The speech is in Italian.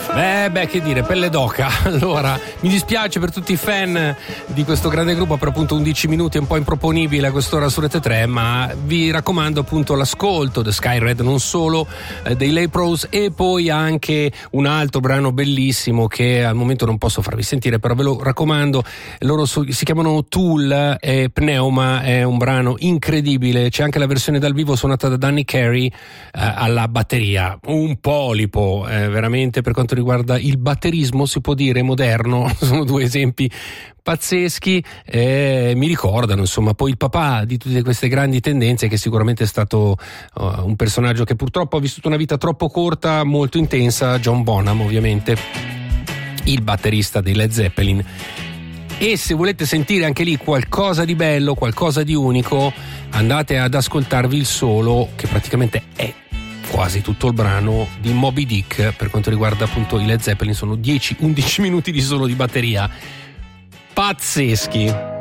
Beh, che dire, pelle d'oca. Allora, mi dispiace per tutti i fan di questo grande gruppo, per appunto 11 minuti è un po' improponibile a quest'ora su Rete 3, ma vi raccomando appunto l'ascolto The Sky Red, non solo dei Lay Pros, e poi anche un altro brano bellissimo che al momento non posso farvi sentire, però ve lo raccomando. Loro si chiamano Tool e Pneuma, è un brano incredibile. C'è anche la versione dal vivo suonata da Danny Carey alla batteria, un polipo veramente per quanto riguarda il batterismo, si può dire moderno. Sono due esempi pazzeschi, mi ricordano insomma poi il papà di tutte queste grandi tendenze, che sicuramente è stato un personaggio che purtroppo ha vissuto una vita troppo corta, molto intensa, John Bonham, ovviamente il batterista dei Led Zeppelin. E se volete sentire anche lì qualcosa di bello, qualcosa di unico, andate ad ascoltarvi il solo, che praticamente è quasi tutto il brano, di Moby Dick. Per quanto riguarda appunto i Led Zeppelin sono 10-11 minuti di solo di batteria pazzeschi.